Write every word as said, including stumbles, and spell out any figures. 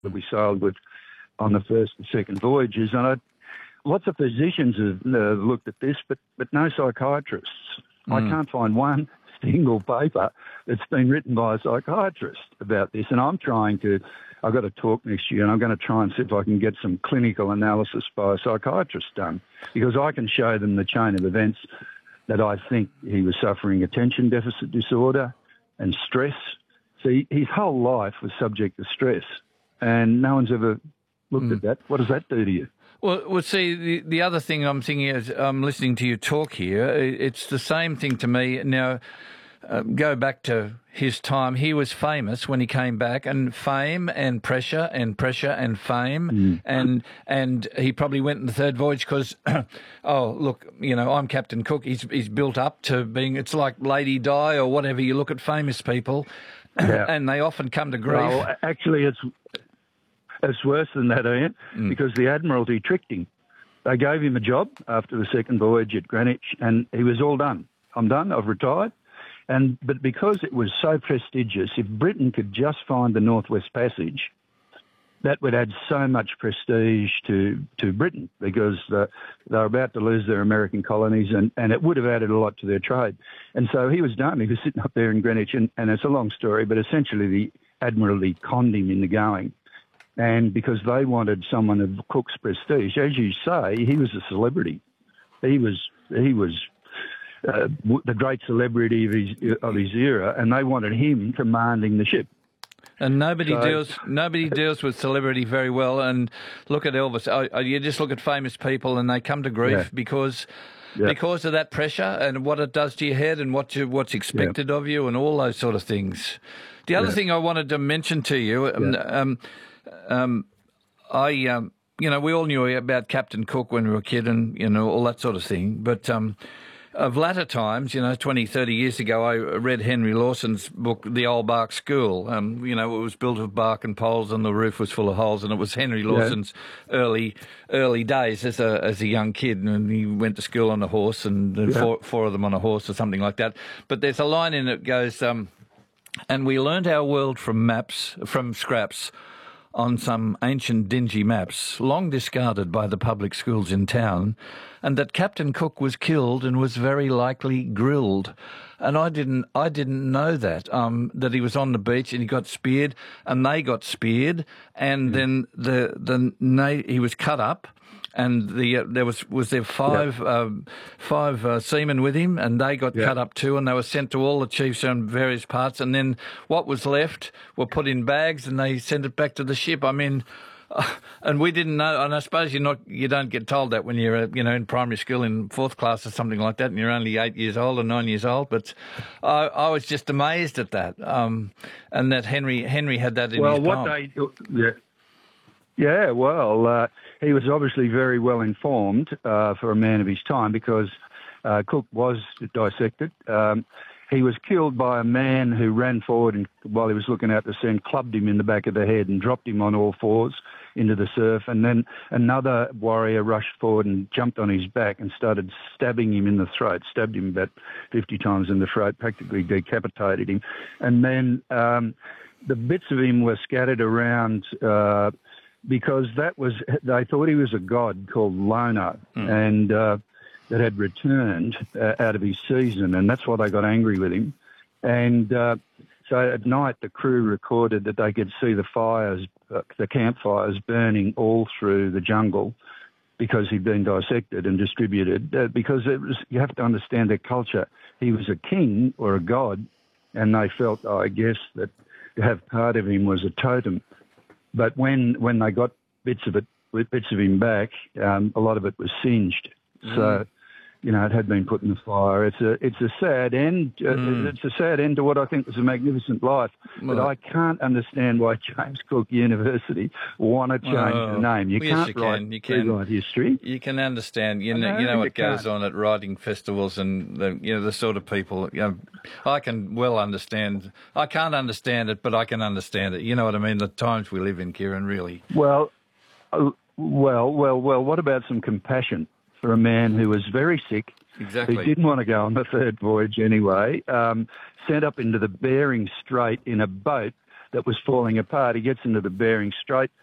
that we sailed with on the first and second voyages. And I, lots of physicians have uh, looked at this, but, but no psychiatrists. Mm. I can't find one single paper that's been written by a psychiatrist about this. And I'm trying to, I've got to talk next year, and I'm going to try and see if I can get some clinical analysis by a psychiatrist done, because I can show them the chain of events that I think he was suffering attention deficit disorder and stress. See, his whole life was subject to stress, and no one's ever looked mm. at that. What does that do to you? Well, well, see, the, the other thing I'm thinking is I'm listening to you talk here. It's the same thing to me. Now, uh, go back to his time. He was famous when he came back, and fame and pressure and pressure and fame. Mm. And and he probably went in the third voyage because, oh, look, you know, I'm Captain Cook. He's, he's built up to being, it's like Lady Di or whatever. You look at famous people, yeah. and they often come to grief. Well, actually, it's... It's worse than that, Ian, mm. because the Admiralty tricked him. They gave him a job after the second voyage at Greenwich, and he was all done. I'm done, I've retired. And But because it was so prestigious, if Britain could just find the Northwest Passage, that would add so much prestige to, to Britain, because uh, they're about to lose their American colonies, and, and it would have added a lot to their trade. And so he was done. He was sitting up there in Greenwich, and, and it's a long story, but essentially the Admiralty conned him into going. And because they wanted someone of Cook's prestige, as you say, he was a celebrity. He was he was uh, the great celebrity of his of his era, and they wanted him commanding the ship. And nobody so, deals nobody deals with celebrity very well. And look at Elvis. Oh, you just look at famous people, and they come to grief yeah. because. Yeah. Because of that pressure and what it does to your head and what you, what's expected yeah. of you and all those sort of things. The other yeah. thing I wanted to mention to you, um, yeah. um, um, I, um, you know, we all knew about Captain Cook when we were a kid and, you know, all that sort of thing. But um, of latter times, you know, twenty, thirty years ago, I read Henry Lawson's book, The Old Bark School. Um, you know, it was built of bark and poles and the roof was full of holes, and it was Henry Lawson's yeah. early early days as a as a young kid, and he went to school on a horse, and yeah. four, four of them on a horse or something like that. But there's a line in it that goes, um, and we learnt our world from maps, from scraps, on some ancient dingy maps, long discarded by the public schools in town, and that Captain Cook was killed and was very likely grilled. And I didn't I didn't know that, um, that he was on the beach and he got speared, and they got speared, and mm. then the the na- he was cut up. And the uh, there was was there five yep. uh, five uh, seamen with him, and they got yep. cut up too, and they were sent to all the chiefs on various parts. And then what was left were put in bags, and they sent it back to the ship. I mean, uh, and we didn't know. And I suppose you're not you don't get told that when you're uh, you know in primary school in fourth class or something like that, and you're only eight years old or nine years old. But I, I was just amazed at that, um, and that Henry Henry had that in well, his what poem. they yeah. Yeah, well, uh, he was obviously very well informed uh, for a man of his time, because uh, Cook was dissected. Um, he was killed by a man who ran forward and, while he was looking out to sea, and clubbed him in the back of the head and dropped him on all fours into the surf. And then another warrior rushed forward and jumped on his back and started stabbing him in the throat, stabbed him about fifty times in the throat, practically decapitated him. And then um, the bits of him were scattered around... Uh, because that was, they thought he was a god called Lono, mm. and uh, that had returned uh, out of his season, and that's why they got angry with him. And uh, so at night, the crew recorded that they could see the fires, uh, the campfires burning all through the jungle, because he'd been dissected and distributed. Uh, because it was, you have to understand their culture. He was a king or a god, and they felt, I guess, that to have part of him was a totem. But when, when they got bits of it, bits of him back, um, a lot of it was singed. Mm. So, you know, it had been put in the fire. It's a it's a sad end. Uh, mm. It's a sad end to what I think was a magnificent life. Well, but I can't understand why James Cook University want to change oh, the name. You yes, can't you write can. You can. rewrite history. You can understand. You know, know you know what you goes can't. on at writing festivals, and the you know the sort of people. You know, I can well understand. I can't understand it, but I can understand it. You know what I mean? The times we live in, Kieran. Really. Well, uh, well, well, well. What about some compassion for a man who was very sick, exactly. who didn't want to go on the third voyage anyway, um, sent up into the Bering Strait in a boat that was falling apart. He gets into the Bering Strait,